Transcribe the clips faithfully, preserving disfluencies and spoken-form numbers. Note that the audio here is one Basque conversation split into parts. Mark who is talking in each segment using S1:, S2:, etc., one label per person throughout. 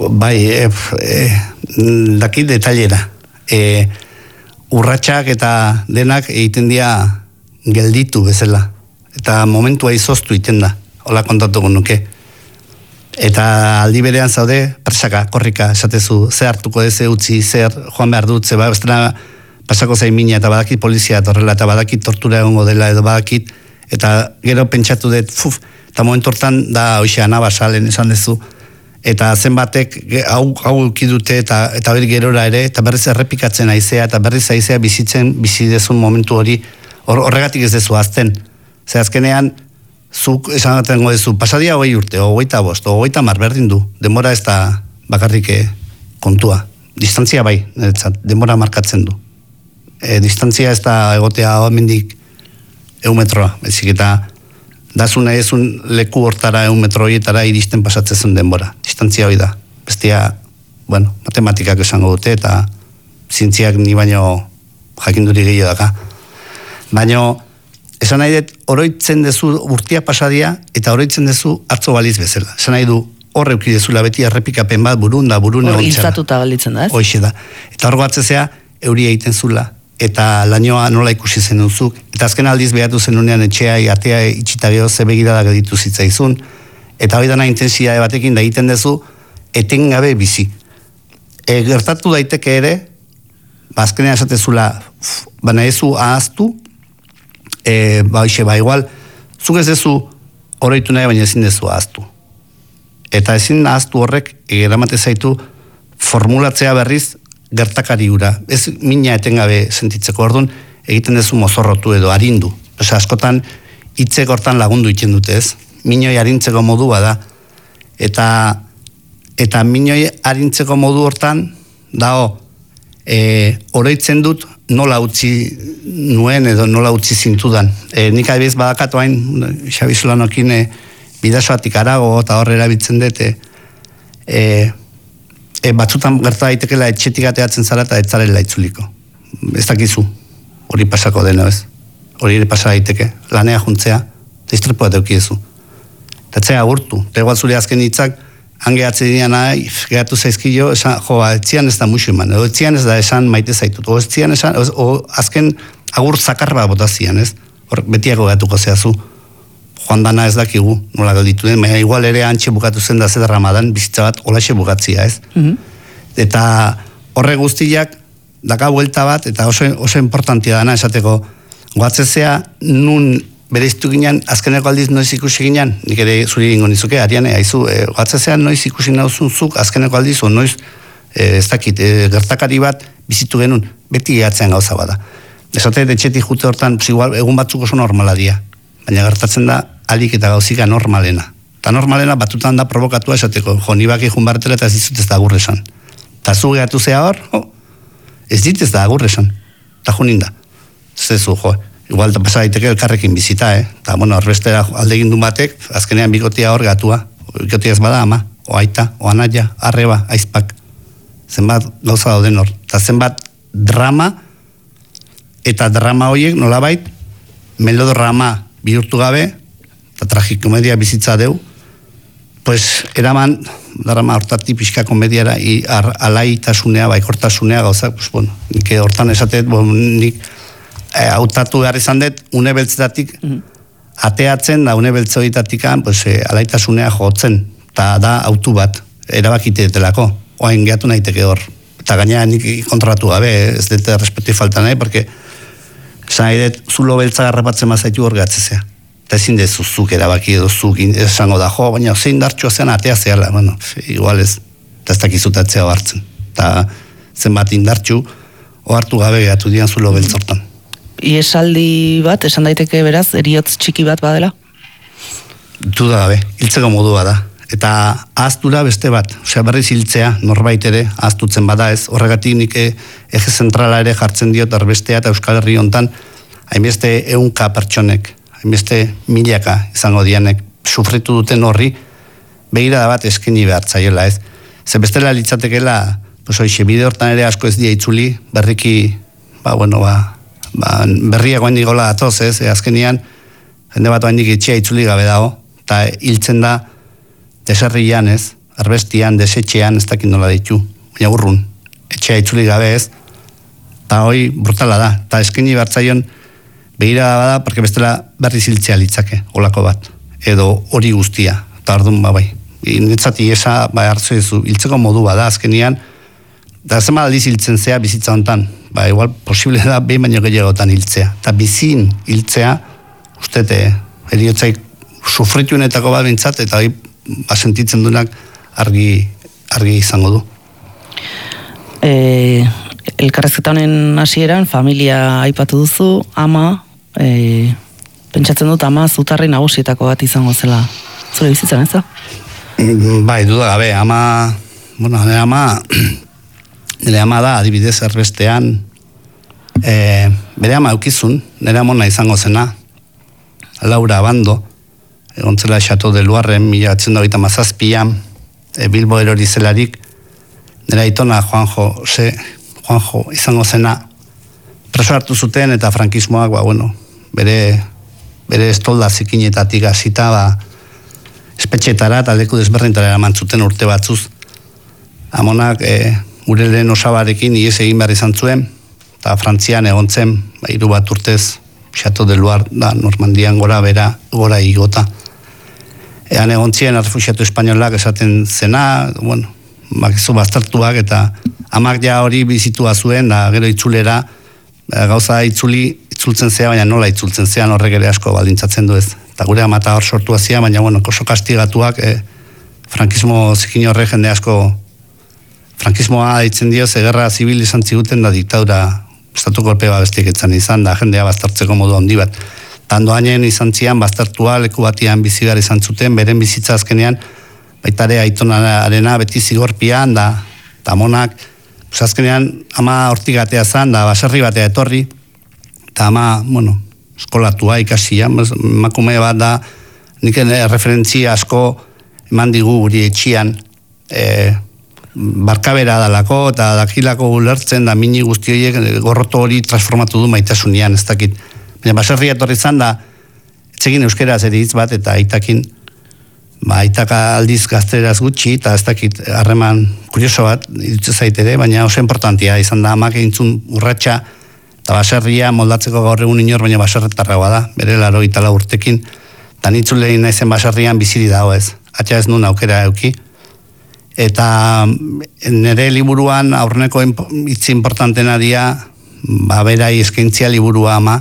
S1: bai, e, e, dakit detailera. E, urratxak eta denak egiten dira gelditu bezala. Eta momentua izoztu iten da. Hola kontatuko nuke. Eta aldi berean zaude, presaka, korrika, esatezu, ze hartuko deze utzi, zer joan behar dut, ze ba, bestena pasako zain mina, eta badakit polizia torrela, eta badakit tortura egongo dela, edo badakit, eta gero pentsatu dut, fuf, eta momentu hortan da, hoxe, anabasalen esan dezu, eta zenbatek hau hau ukidute eta eta ber gerora ere eta berriz errepikatzen aizea eta berriz aizea bizitzen bizi dezun momentu hori horregatik ez dezu azten. Ze azkenean zuk esanatengo dezu pasadia hogei urte, hogeita bost, hogeita hamar berdin du. Denbora ez da bakarrik kontua. Distantzia bai, niretzat, denbora markatzen du. E, distantzia ez da egotea hemendik ehun metroa, baizik eta dazu nahi ezun leku hortara ehun metro horietara iristen pasatzen denbora. Distantzia hori da. Bestia, bueno, matematikak esango dute eta zientziak ni baino jakinduri gehiago daka. Baino, esan nahi dut, oroitzen dezu urtia pasadia eta oroitzen dezu atzo baliz bezala. Esan nahi du, horre ukidezula beti errepikapen bat burun da, burun egon txela.
S2: Hor hiltzatuta balitzen da, ez?
S1: Hoixe da. Eta hor batzezea, euria egiten zula. Eta lainoa nola ikusi zen duzuk, eta azken aldiz behatu zenunean etxea, atea itxita geho ze begirada geditu zitzaizun, eta hori dana intensitate batekin da egiten dezu, etengabe bizi. E, gertatu daiteke ere, ba, azkenean esatezula, baina ezu ahaztu, e, ba, hoxe, ba, igual, zuk ez dezu oroitu nahi, baina ezin dezu ahaztu. Eta ezin ahaztu horrek, eramate zaitu, formulatzea berriz, gertakari hura, ez mina etengabe sentitzeko orduan, egiten dezu mozorrotu edo arindu. Osa, askotan, hitzek hortan lagundu iten dute ez. Minoi arintzeko modua da. Eta, eta minoi arintzeko modu hortan, dao, e, oroitzen dut nola utzi nuen edo nola utzi zintudan. E, nik adibiz badakatu hain, Xabi Solanokin e, bidasoatik arago eta horre erabiltzen dut, e, e, E, batzutan gerta daitekela etxetik ateatzen zara eta etzarela itzuliko. Ez dakizu, hori pasako deno ez. Hori ere pasa daiteke, lanea juntzea, eta iztrepoa deukiezu. Eta etzea agurtu, eta egual zure azken hitzak, hangeatze dinean nahi, gehatu zaizkio, esan, jo, etzian ez da musu eman, edo etzian ez da esan maite zaitut, o etzian esan, o, o azken agur zakarra botazian ez, hor betiako gehatuko zehazu. Joan dana ez dakigu, nola gelditu den, baina igual ere antxe bukatu zen da zeda Ramadan, bizitza bat olaxe bukatzia, ez? Mm-hmm. Eta horre guztiak, daka buelta bat, eta oso, oso importantia dana esateko, goatzezea, nun bereiztu ginen, azkeneko aldiz noiz ikusi ginen, nik ere zuri ingo nizuke, Ariane, haizu, e, goatzezea noiz ikusi nauzun zuk, azkeneko aldiz, o noiz, e, ez dakit, e, gertakari bat bizitu genuen, beti gehatzean gauza bada. Esate, etxetik jute hortan, igual, egun batzuk oso normala dia. Baina gertatzen da alik eta gauzika normalena. Eta normalena batutan da provokatua esateko, jo, nibak ikun bartela eta ez dizut ez da agurresan. Eta zu gehatu zea hor, jo, ez dit ez da agurresan. Eta jo ninda. Zezu, jo, igual eta pasa daiteke elkarrekin bizita, eh? Eta, bueno, horbestera aldegin du batek, azkenean bikotia hor gatua. Bikotia ez bada ama, o aita, o anaia, arreba, aizpak. Zenbat gauza dauden hor. Eta zenbat drama, eta drama horiek nolabait, melodrama bihurtu gabe, eta tragikomedia bizitza deu, pues, eraman, drama hortatik pixka komediara, i, ar, alaitasunea, baikortasunea, gauza, pues, bueno, nik hortan esatet, bueno, nik e, hautatu behar izan dut, une beltzetatik, mm-hmm. ateatzen, da une beltzoitatikan, pues, e, alaitasunea jotzen, eta da autu bat, erabakitetelako, oain gehatu nahiteke hor, eta gainera nik kontratu gabe, ez dut respetu falta nahi, porque esan nahi dut, zulo beltza garrapatzen mazaitu hor gatzezea. Eta ezin dezu zuk erabaki edo zuk esango da, jo, baina zein dartxua zean atea zehala, bueno, igual ez, eta ez dakizutatzea hartzen. Eta zenbat indartxu, ohartu gabe gehatu dian zulo beltzortan.
S2: Iesaldi bat, esan daiteke beraz, eriotz txiki bat badela?
S1: Duda gabe, hiltzeko modua da. Eta ahaztura beste bat, osea berriz hiltzea, norbait ere, ahaztutzen bada ez, horregatik nik eje zentrala ere jartzen diot arbestea eta Euskal Herri hontan, hainbeste ehunka pertsonek, hainbeste milaka izango dianek, sufritu duten horri, begirada bat eskeni behar zaiola ez. Ze bestela litzatekela, pues hoxe, bide hortan ere asko ez dia itzuli, berriki, ba, bueno, ba, ba berriak oain digola atoz ez, e, azkenian, jende bat oain dik etxea itzuli gabe dago, eta hiltzen da, deserrian ez, arbestian, desetxean, ez dakit nola ditu, baina urrun, etxea itzuli gabe ez, eta hoi brutala da, eta eskaini bertzaion begira bada, porque bestela berriz hiltzea litzake, olako bat, edo hori guztia, eta orduan ba bai, netzati esa, ba hartzu ezu, hiltzeko modu bada, azkenian, da zema aldiz hiltzen zea bizitza hontan, ba igual posible da behin baino gehiagotan hiltzea, eta bizin hiltzea, ustete, eriotzaik sufrituenetako bat bintzat, eta hori basentitzen duenak argi, argi izango du.
S2: E, elkarrezketa honen hasieran familia aipatu duzu, ama, e, pentsatzen dut ama zutarri nagusietako bat izango zela, zure bizitzan ez da?
S1: Bai, duda gabe, ama, bueno, nire ama, nire ama da, adibidez erbestean, e, bere ama eukizun, nire amona izango zena, Laura Abando, egontzela Chateau de Luarren, mila batzen da mazazpian, e, Bilbo erori zelarik, nire aitona Juanjo, se, Juanjo izango zena, preso hartu zuten eta frankismoak, ba, bueno, bere, bere estolda zikinetatik hasita, ba, espetxetara eta leku desberdintara eraman zuten urte batzuz. Amonak, e, gure lehen osabarekin ies egin behar izan zuen, eta Frantzian egontzen, ba, hiru bat urtez, Chateau de Loire, da, Normandian gora bera, gora igota. Ean egontzien errefuxiatu espainolak esaten zena, bueno, bakizu baztertuak, eta amak ja hori bizitua zuen, da, gero itzulera, gauza itzuli, itzultzen zea, baina nola itzultzen zean horrek ere asko baldintzatzen du ez. Eta gure amata hor sortu azia, baina, bueno, oso kastigatuak, eh, frankismo zikin horre jende asko, frankismoa ditzen dio, zegerra zibil izan ziguten da diktadura, estatu kolpe babestik etzan izan, da jendea baztertzeko modu handi bat. Tandoainen izan zian, baztertua, leku batian bizigar izan zuten, beren bizitza azkenean, baitare aitonarena beti zigorpian, da, da monak, azkenean, ama hortik gatea zan, da baserri batea etorri, eta ama, bueno, eskolatua ikasia, emakume bat da, nik referentzia asko eman digu guri etxian, e, barkabera dalako, eta dakilako ulertzen, da mini guzti horiek gorroto hori transformatu du maitasunian, ez dakit. Baina baserri etorri zan da, etxegin euskera zer hitz bat, eta aitakin, ba, aitaka aldiz gazteraz gutxi, eta ez dakit, harreman kurioso bat, idutze zaitere, baina oso importantia izan da, amak egintzun urratxa, eta baserria moldatzeko gaur egun inor, baina baserretarragoa da, bere laro itala urtekin, eta nitzulein naizen baserrian biziri dago ez, atxa ez nun aukera euki, eta nire liburuan aurreneko hitz importantena dia, ba, berai eskaintzia liburua ama,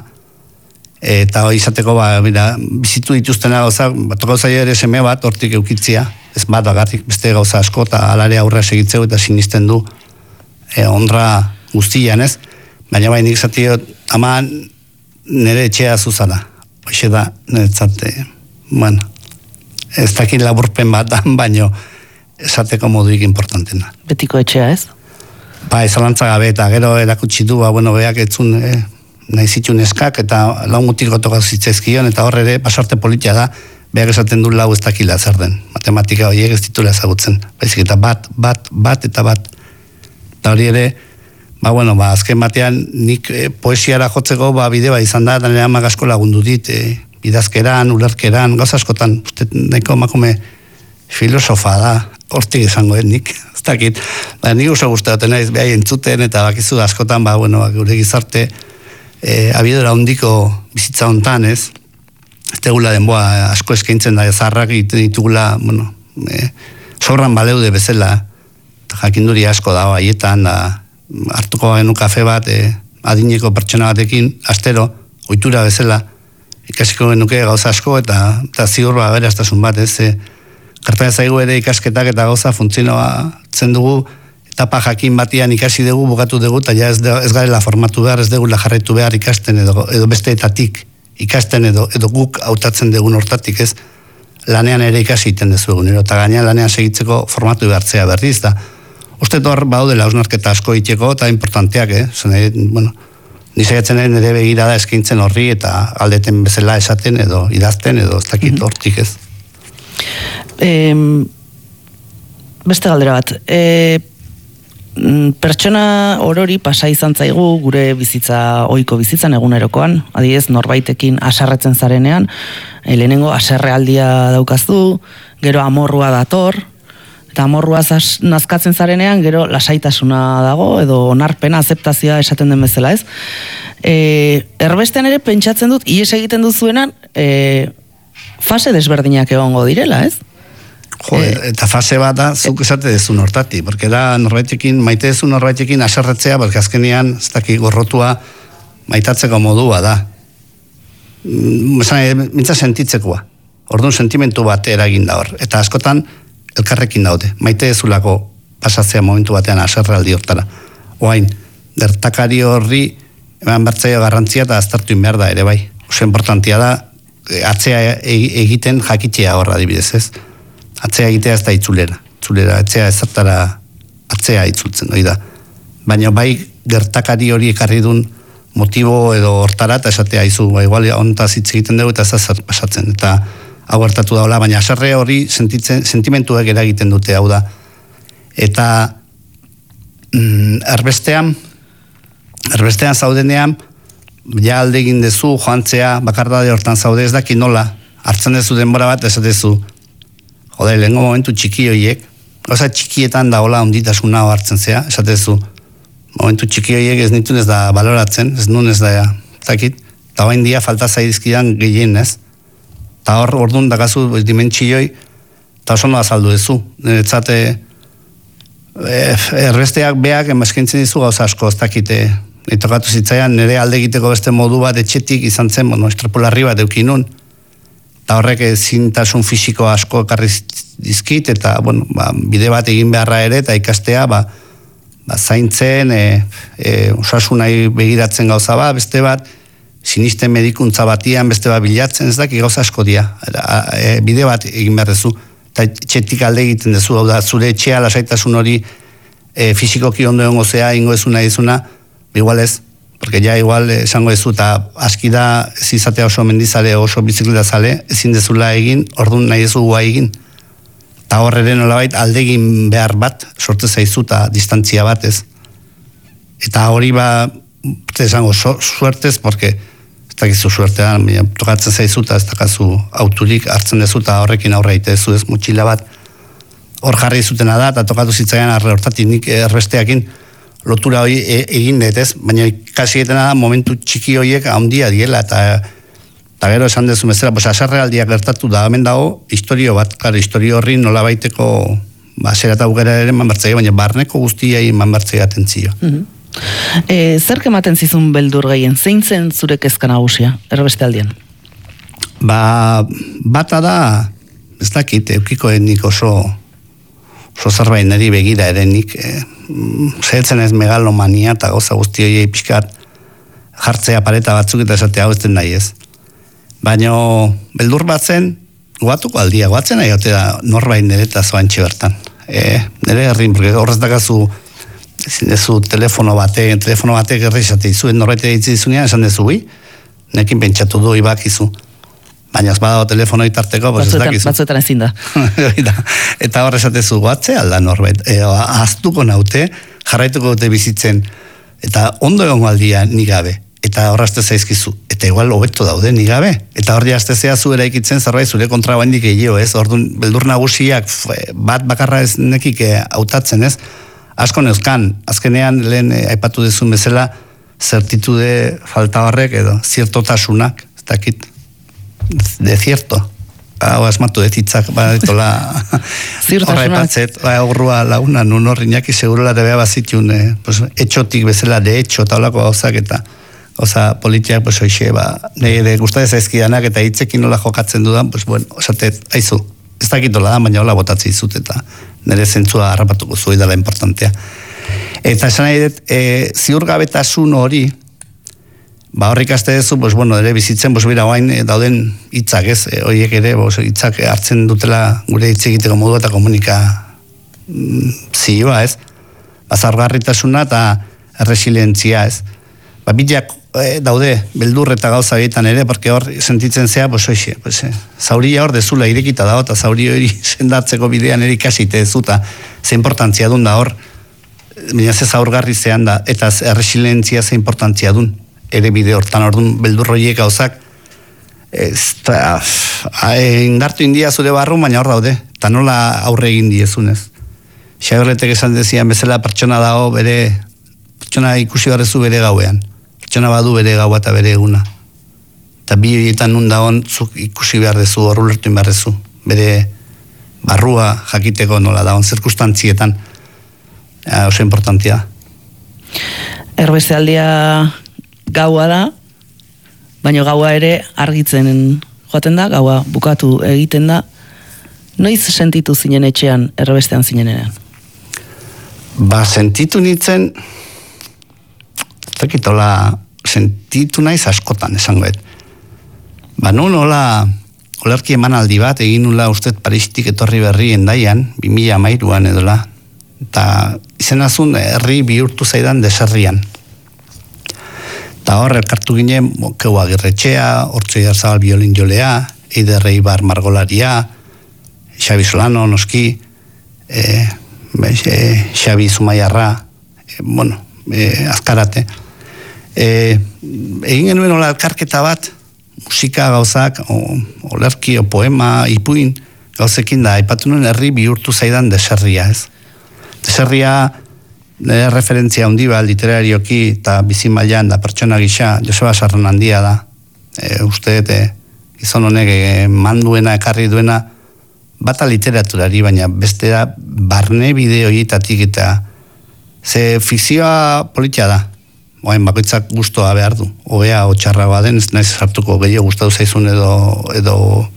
S1: eta hori izateko, ba, bera, bizitu dituztena gauza, bat gauza ere seme bat, hortik eukitzia, ez bat bagarrik beste gauza asko, eta alare aurra segitzeu, eta sinisten du, e, ondra guztian, ez? Baina bai, nik zatio, ama nire etxea zuzara, hoxe da, nire zate, bueno, ez dakit laburpen bat, baino, esateko moduik importantena.
S2: Betiko etxea, ez?
S1: Ba, ezalantza gabe, eta gero erakutsi du, ba, bueno, beak etzun, eh, nahi zituen eskak, eta lau mutil gotoka zitzaizkion, eta horre ere, pasarte politia da, beak esaten du lau ez dakila zer den. Matematika horiek ez ditula ezagutzen. Baizik, eta bat, bat, bat, eta bat. Eta hori ere, ba, bueno, ba, azken batean, nik eh, poesiara jotzeko, ba, bide ba, izan da, eta nire amak asko lagundu dit, eh, bidazkeran, ulerkeran, gauz askotan, uste, nahiko emakume filosofa da, hortik izango, eh, nik, ez dakit, ba, nik oso guztatzen naiz, behai entzuten, eta bakizu askotan, ba, bueno, ba, gure gizarte, e, abidora hondiko bizitza hontan, ez, ez tegula denboa asko eskaintzen da, zarrak egiten ditugula, bueno, e, sobran baleude bezala, jakinduri asko da, haietan, da, hartuko genu kafe bat, e, adineko pertsona batekin, astero, ohitura bezala, ikasiko genuke gauza asko, eta, eta ziur ba, beraztasun bat, ez, e, Kartan zaigu ere ikasketak eta gauza funtzionoa zen dugu, etapa jakin batian ikasi dugu, bukatu dugu, eta ja ez, ez garela formatu behar, ez dugu la jarraitu behar ikasten, edo, edo besteetatik ikasten, edo, edo guk hautatzen dugun hortatik, ez, lanean ere ikasi iten dezuegun, eta gainean lanean segitzeko formatu behartzea berriz, da, uste hor baudela hausnarketa asko iteko, eta importanteak, eh, zen, bueno, nizaiatzen ere begirada eskaintzen horri, eta aldeten bezala esaten, edo idazten, edo ez dakit hortik, ez.
S2: E, beste galdera bat, e, pertsona orori pasa izan zaigu gure bizitza, ohiko bizitzan egunerokoan, adibidez norbaitekin haserretzen zarenean, e, lehenengo haserrealdia daukazu, gero amorrua dator, Eta amorruaz nazkatzen zarenean, gero lasaitasuna dago, edo onarpena, azeptazioa esaten den bezala, ez? E, erbestean ere pentsatzen dut, ies egiten duzuenan, e, fase desberdinak egongo direla, ez?
S1: Joder, e, eta fase bat da, zuk esate dezu nortati, porque da norbaitekin, maite dezu norbaitekin aserretzea, porque azkenean, ez daki gorrotua, maitatzeko modua da. Mintza sentitzekoa. Orduan sentimentu bat eragin da hor. Eta askotan, elkarrekin daude. Maite ezulako pasatzea momentu batean aserraldi hortara. Oain, gertakari horri eman bertzaio garrantzia eta aztertu behar da ere bai. Oso importantia da, atzea egiten jakitzea horra adibidez, ez? Atzea egitea ez da itzulera. Itzulera, atzea ezertara atzea itzultzen, hori da. Baina bai gertakari hori ekarri dun motibo edo hortara eta esatea izu, ba, igual ontaz hitz egiten dugu eta ez zer pasatzen. Eta hau hartatu daula, baina aserre hori sentitzen, sentimentuak eragiten dute, hau da. Eta mm, erbestean, erbestean zaudenean, ja alde egin dezu, joantzea, bakardade hortan zaude ez daki nola, hartzen dezu denbora bat, esatezu, jode, lehenko momentu txiki horiek, gauza txikietan da hola onditasuna hartzen zea, esatezu, momentu txiki horiek ez nitun ez da baloratzen, ez nun ez da, zakit, eta hain dia falta zaizkidan gehien ez, eta hor, orduan dakazu dimentsioi, eta oso noa azaldu dezu. Niretzate, erbesteak beak emaskintzen dizu gauza asko, ez dakite, tokatu zitzaian, nire alde egiteko beste modu bat etxetik izan zen, bueno, estrapolarri bat eukinun, eta horrek zintasun fisiko asko ekarri dizkit, eta, bueno, ba, bide bat egin beharra ere, eta ikastea, ba, ba zaintzen, e, e, osasunai begiratzen gauza bat, beste bat, sinisten medikuntza batian beste bat bilatzen, ez daki gauza asko dia, e, bide bat egin behar dezu, eta txetik alde egiten dezu, hau da, zure etxea lasaitasun hori e, fizikoki ondo egongo zea, ingo ezu nahi ezuna, igual ez, porque ja igual esango ezu, eta aski da ez izatea oso mendizale, oso bizikleta zale, ezin dezula egin, orduan nahi ezu gua egin, eta horre nolabait alde egin behar bat, sorte zaizu eta distantzia bat ez, eta hori ba, esango, so, suertez, porque ez dakizu suertean, tokatzen zaizuta, ez dakazu auturik hartzen dezuta horrekin aurre itezu ez motxila bat hor jarri zutena da, eta tokatu zitzaian arre hortatik nik erresteakin lotura hori e, egin dut ez, baina ikasi etena da momentu txiki horiek handia diela, eta eta gero esan dezu bezala, pues asarrealdiak gertatu da, hemen dago, historio bat, klar, historio horri nola baiteko ba, zera eta bukera ere manbertzea, baina barneko guztiai manbertzea atentzio. Mm-hmm.
S2: E, zer ematen zizun beldur gehien? Zein zen zure kezka nagusia, erbeste aldian?
S1: Ba, bata da, ez dakit, eukiko nik oso, oso zerbait niri begira ere nik, e, zehetzen ez megalomania eta gauza guzti horiei pixkat jartzea pareta batzuk eta esatea hau ez den nahi ez. Baina beldur bat zen, guatuko aldia, guatzen nahi hote da norbait nire eta zoantxe bertan. E, nire herrin, porque horrez dakazu, ezin dezu telefono batek, telefono batek errexate izuen, norbait egitzi izunean, esan dezu, ui, nekin pentsatu du ibakizu. Baina ez badago telefono itarteko, pues ez dakizu.
S2: Batzuetan ezin da.
S1: Eta hor esatezu, guatze alda norbait, e, aztuko naute, jarraituko dute bizitzen, eta ondo egon aldia nigabe, eta horrazte zaizkizu, eta igual hobeto daude nigabe, eta hor jaztezea zu eraikitzen zerbait zure kontrabandik egio, ez, orduan beldur nagusiak bat bakarra ez nekik hautatzen, ez, asko neuzkan, azkenean lehen eh, aipatu dezun bezala, zertitude falta horrek edo, ziertotasunak, ez dakit, de cierto, hau asmatu dezitzak, badetola, horra aipatzet, horrua launa, nun horriñaki segurela debea bazitun, eh, pues, etxotik bezala, de etxo, eta holako gauzak, eta gauza politiak, pues, oixe, ba, nire gustadez aizkidanak, eta hitzekin nola jokatzen dudan, pues, bueno, osatet, aizu, ez dakitola da, baina hola botatzi izut, eta nire zentzua harrapatuko zui dela importantea. Eta esan nahi dut, e, ziurgabetasun hori, ba horrik aste dezu, pues, bueno, ere bizitzen, pues, bera, oain e, dauden hitzak ez, e, horiek ere, pues, hitzak hartzen dutela gure hitz egiteko modu eta komunika mm, zioa ez, bazargarritasuna eta resilientzia ez. Ba, bilak e, daude, beldur eta gauza egiten ere, porque hor sentitzen zea, pues, oixe, pues, e, zauria hor dezula irekita dago, eta zauri hori sendatzeko bidean ere ikasite dezuta, ze importantzia dun da hor, baina ze zaurgarri zean da, eta resilientzia ze importantzia dun, ere bide hortan orduan beldurroiek gauzak, indartu india zure barru, baina hor daude, eta nola aurre egin diezunez. Xaberretek esan dezian bezala pertsona dago bere, pertsona ikusi barrezu bere gauean. Pertsona badu bere gaua eta bere eguna. Eta bi horietan nun dagoen zuk ikusi behar dezu, horru lertu behar dezu. Bere barrua jakiteko nola dagoen zirkustantzietan. Ja, oso importantia.
S2: Erbeste aldia gaua da, baina gaua ere argitzen joaten da, gaua bukatu egiten da. Noiz sentitu zinen etxean, erbestean zinenean?
S1: Ba, sentitu nintzen, zekitola, sentitu naiz askotan, esangoet. Ba, nun hola, olerki emanaldi bat, egin nula usted Paristik etorri berri endaian, bi mila hamairuan edola, eta izenazun herri bihurtu zaidan deserrian. Eta hor, elkartu ginen, keu Agirretxea, Hortzoi Arzabal biolin jolea, Eider Eibar margolaria, Xabi Solano, noski, e, e, Xabi Zumaiarra, e, bueno, e, azkarate. E, egin genuen hola elkarketa bat, musika gauzak, o, olerki, o poema, ipuin, gauzekin da, aipatu nuen herri bihurtu zaidan deserria, ez? Deserria, nire referentzia handi bat, literarioki eta bizimailan da pertsona gisa, Joseba Sarren handia da. E, uste, e, gizon honek e, manduena, ekarri duena, bata literaturari, baina bestea barne bideoietatik eta ze fikzioa politia da. Oain bakoitzak gustoa behar du. Hobea o txarragoa den, ez naiz sartuko gehiago gustatu zaizun edo, edo,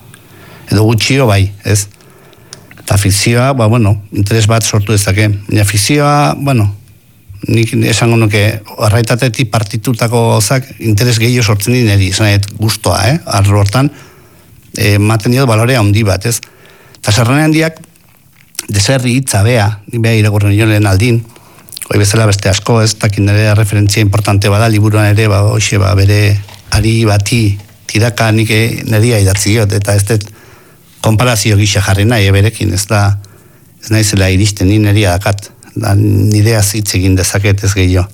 S1: edo gutxio bai, ez? Eta fikzioa, ba, bueno, interes bat sortu dezake. Baina fikzioa, bueno, nik esango nuke, arraitatetik partitutako gauzak interes gehiago sortzen dineri, esan nahi, gustoa, eh? Arro hortan, eh, maten dio balorea handi bat, ez? Eta Sarren handiak, deserri hitza bea, bea iragurren joan aldin, hoi bezala beste asko, ez, takin nire referentzia importante bada, liburuan ere, ba, hoxe, ba, bere ari bati, tiraka nik neria idatzi diot, eta ez dut konparazio gisa jarri nahi, berekin, ez da, ez nahi zela iristen, ni neria dakat, da, nideaz hitz egin dezaket ez gehiago.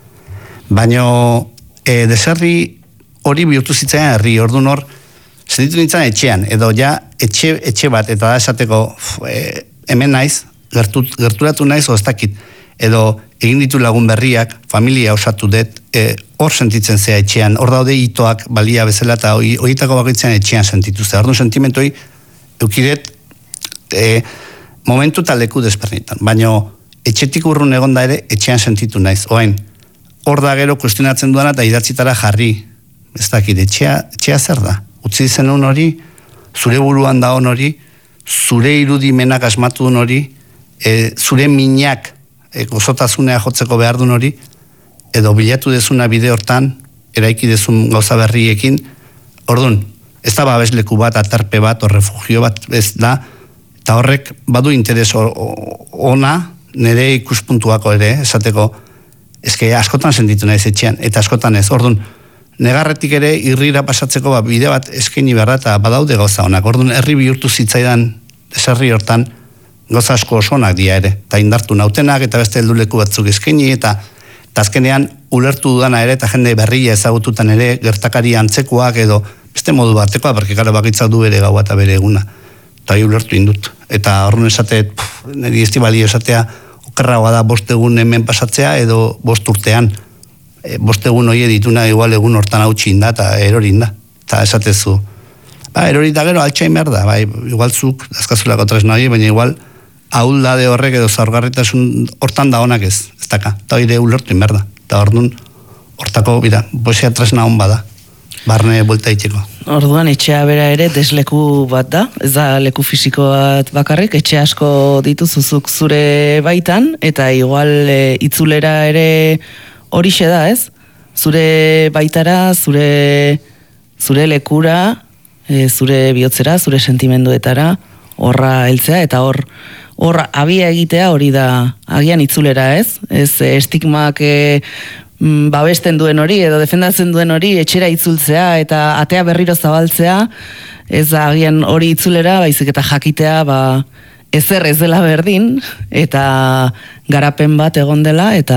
S1: Baina, e, deserri hori bihurtu zitzaian herri, orduan hor, sentitu nintzen etxean, edo ja etxe, etxe bat, eta da esateko e, hemen naiz, gertu, gerturatu naiz, o ez dakit, edo egin ditu lagun berriak, familia osatu dut, e, hor sentitzen zea etxean, hor daude itoak balia bezala, eta horietako bakoitzean etxean sentitu zea. Orduan sentimentoi, eukidet, e, momentu eta leku despernitan, baina etxetik urrun egonda ere, etxean sentitu naiz, oain, hor da gero kuestionatzen duana, eta idatzitara jarri, ez dakit, etxea, etxea zer da? Utzi zenun hori, zure buruan da hori, zure irudimenak asmatu duen hori, e, zure minak e, gozotasunea jotzeko behar duen hori, edo bilatu dezuna bide hortan, eraiki dezun gauza berriekin, orduan, ez da babesleku bat, aterpe bat, o refugio bat, ez da, eta horrek badu interes ona, nire ikuspuntuako ere, esateko, eske askotan sentitu naiz etxean, eta askotan ez, orduan, negarretik ere irrira pasatzeko ba, bide bat eskaini behar eta badaude gauza honak. Orduan herri bihurtu zitzaidan deserri hortan gauza asko oso onak dia ere. Eta indartu nautenak eta beste helduleku batzuk eskaini eta azkenean ulertu dudana ere eta jende berria ezagututan ere gertakari antzekoak edo beste modu batekoa, porque gara bakitzak du bere gaua eta bere eguna. Eta hi ulertu indut. Eta horren esate, niri estibalio esatea, okerragoa da bost egun hemen pasatzea edo bost urtean. E, bost egun hori dituna igual egun hortan hautsi inda eta erorin da. Eta esatezu, ba, erori da gero Alzheimer da, bai, igual zuk, azkazulako tresna hori, baina igual ahuldade horrek edo zaurgarritasun hortan da honak ez, ez daka, eta hori ulertu inber da. Eta hor hortako, bira, poesia tresna hon bada, barne buelta itxeko.
S2: Orduan, etxea bera ere desleku bat da, ez da leku fisiko bat bakarrik, etxe asko dituzuzuk zure baitan, eta igual e, itzulera ere horixe da, ez? Zure baitara, zure, zure lekura, e, zure bihotzera, zure sentimenduetara, horra heltzea, eta hor, hor abia egitea hori da, agian itzulera, ez? Ez estigmak e, babesten duen hori, edo defendatzen duen hori, etxera itzultzea, eta atea berriro zabaltzea, ez da agian hori itzulera, baizik eta jakitea, ba, ezer ez dela berdin, eta garapen bat egon dela, eta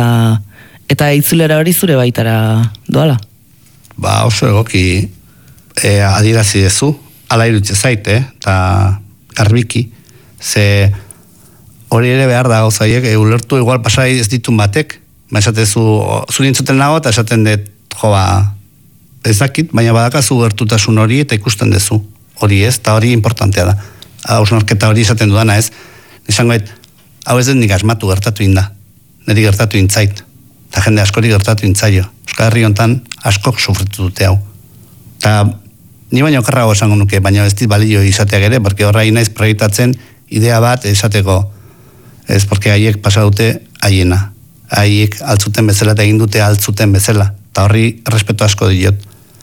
S2: Eta itzulera hori zure baitara doala?
S1: Ba, oso egoki e, adirazi dezu, ala irutze zaite, eta garbiki, ze hori ere behar da gauzaiek, e, ulertu igual pasai ez ditun batek, ba esatezu, zuri entzuten nago eta esaten dut, jo ba, ez dakit, baina badakazu gertutasun hori eta ikusten dezu, hori ez, eta hori importantea da. Hausnarketa hori esaten dudana ez, esango et, hau ez dut nik asmatu gertatu inda, niri gertatu intzait, eta jende askori gertatu intzaio. Euskal Herri hontan askok sufritu dute hau. Eta ni baino okerrago esango nuke, baina ez dit balio izateak ere, porque horra inaiz proiektatzen idea bat esateko, ez, porque haiek pasa dute haiena. Haiek altzuten bezala eta egin dute altzuten bezala. Eta horri respeto asko diot.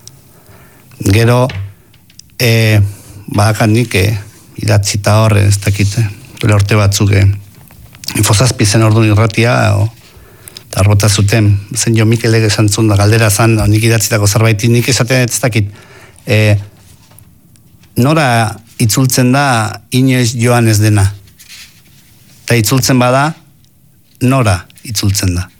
S1: Gero, e, badakan nik, e, idatzita hor, ez dakite, dure orte batzuk, e, infozazpi zen ordu irratia, o, eta arbota zuten, zen jo Mikelek esan zuen da galdera zan, nik idatzitako zerbait, nik esaten ez dakit, e, nora itzultzen da inoiz joan ez dena. Eta itzultzen bada, nora itzultzen da.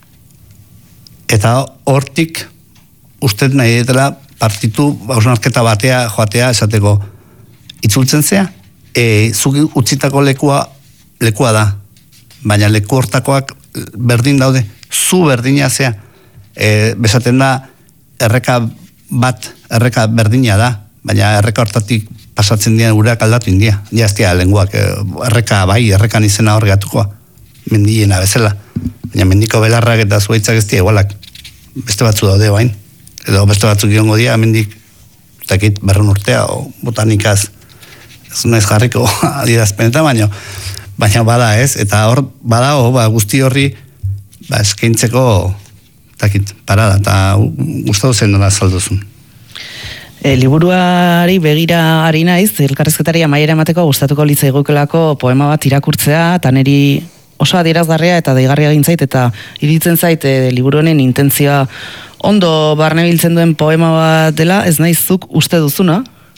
S1: Eta hortik, uste nahi detela, partitu, hausnarketa batea, joatea, esateko, itzultzen zea, e, zuki utzitako lekua, lekua da, baina leku hortakoak berdin daude, zu berdina zea, e, besaten da, erreka bat, erreka berdina da, baina erreka hortatik pasatzen dira urak aldatu india, jaztia lenguak, erreka bai, errekan izena hor gatukoa, mendiena bezala, baina mendiko belarrak eta zuaitzak ez dira igualak, beste batzu daude bain, edo beste batzuk iongo dira, mendik, utakit, berrun urtea, o botanikaz, ez naiz jarriko adierazpenetan, baina, baina bada ez, eta hor, bada, o, ba, guzti horri, ba, eskaintzeko, utakit, parada, eta gustatu zen nola zalduzun.
S2: E, liburuari begira ari naiz, elkarrezketari amaiera emateko gustatuko litzaigukelako poema bat irakurtzea, eta niri oso adierazgarria eta deigarria egin zait, eta iritzen zait e, liburu honen intentzioa ondo barnebiltzen duen poema bat dela, ez naizuk uste duzuna,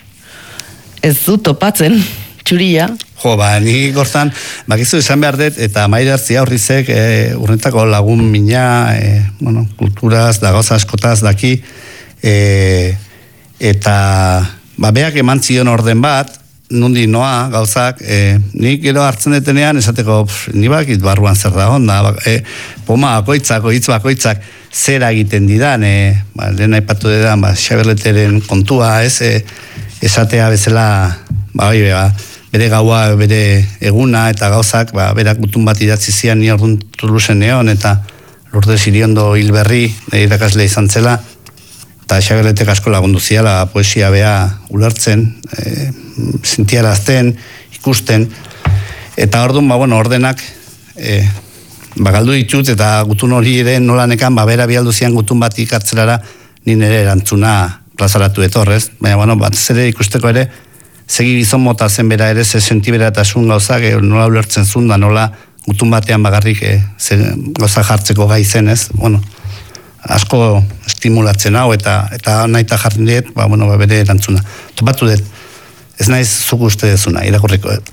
S2: ez du topatzen, txuria.
S1: Jo, ba, ni gortan, bakizu esan behar dut, eta maidartzia horrizek e, urrentako lagun mina, e, bueno, kulturaz, da gauza askotaz daki, e, eta ba, beak eman zion orden bat, nundi noa gauzak, e, nik gero hartzen detenean, esateko, pff, ni bakit barruan zer da onda, ba, e, poma bakoitzak, oitz bakoitzak, zera egiten didan, e, ba, lehen aipatu dedan, ba, Xaberleteren kontua, ez, e, esatea bezala, ba, bai, ba, bere gaua, bere eguna eta gauzak, ba, berak gutun bat idatzi zian ni orduan Tuluzen neon, eta Lourdes Iriondo Hilberri, irakasle izan zela, eta Xaberletek asko lagundu ziala poesia bea ulertzen, e, sentiarazten, ikusten, eta orduan, ba, bueno, ordenak, e, ba, galdu ditut, eta gutun hori ere nolanekan, ba, bera bialdu zian gutun bat ikartzelara, ni nire erantzuna plazaratu etorrez, baina, bueno, bat zere ikusteko ere, segi gizon mota zen bera ere, ze sentibera eta sun gauzak, e, nola ulertzen zuen, da nola gutun batean bagarrik e, ze, gauza jartzeko gai zen, ez, bueno, asko estimulatzen hau, eta eta naita jarri dut, ba, bueno, ba, bere erantzuna. Topatu dut, ez naiz zuk uste dezuna, irakurriko dut.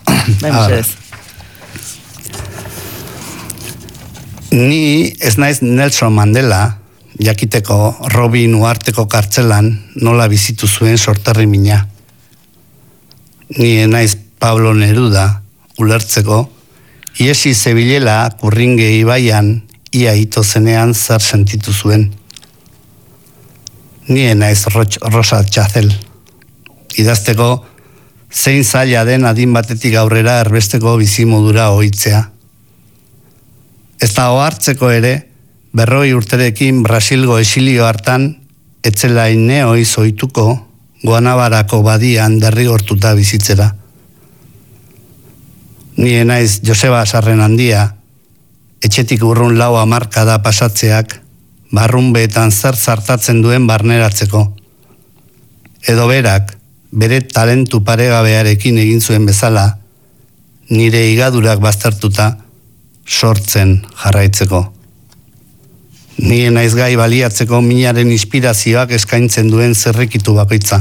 S1: Ni ez naiz Nelson Mandela, jakiteko Robin Uharteko kartzelan nola bizitu zuen sorterri mina. Ni naiz Pablo Neruda, ulertzeko, iesi zebilela kurringe ibaian, ia ito zenean zer sentitu zuen. Nien naiz Rosa Txazel. Idazteko, zein zaila den adin batetik aurrera erbesteko bizimodura ohitzea. Ez da ohartzeko ere, berroi urterekin Brasilgo esilio hartan, etzela ineoiz ohituko, Guanabarako badian derrigortuta bizitzera. Nien naiz Joseba Sarren handia, etxetik urrun lau hamarkada pasatzeak, barrunbeetan zer zartatzen duen barneratzeko. Edo berak, bere talentu paregabearekin egin zuen bezala, nire igadurak baztertuta, sortzen jarraitzeko. Nire naiz gai baliatzeko minaren inspirazioak eskaintzen duen zerrikitu bakoitza.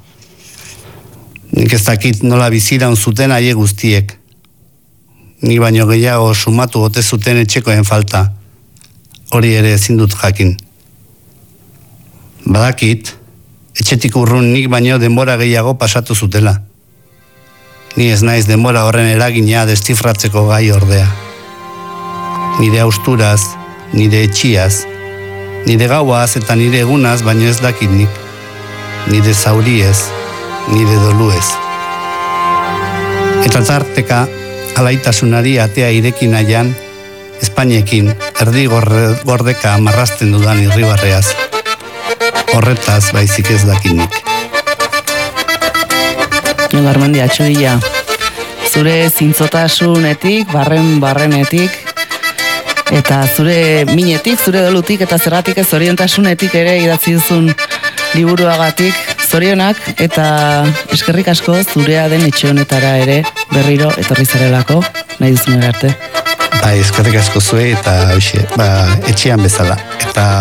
S1: Nik ez dakit nola biziraun zuten haie guztiek, ni baino gehiago sumatu ote zuten etxekoen falta, hori ere ezin dut jakin. Badakit, etxetik urrun nik baino denbora gehiago pasatu zutela. Ni ez naiz denbora horren eragina destifratzeko gai ordea. nire austuraz, nire etxiaz, nire gauaz eta nire egunaz, baino ez dakit nik, nire zauriez, nire doluez. Eta tarteka, alaitasunari atea ireki nahian, Espainekin erdi gordeka marrazten dudan irribarreaz. Horretaz baizik ez dakinik.
S2: Garmendi, atxurila, zure zintzotasunetik, barren-barrenetik, eta zure minetik, zure dolutik, eta zerratik ez orientasunetik ere idatzi duzun liburuagatik, zorionak, eta eskerrik asko zurea den etxe honetara ere berriro etorri zarelako, nahi duzun arte.
S1: Bai, eskerrik asko zuei eta hoxe, ba, etxean bezala. Eta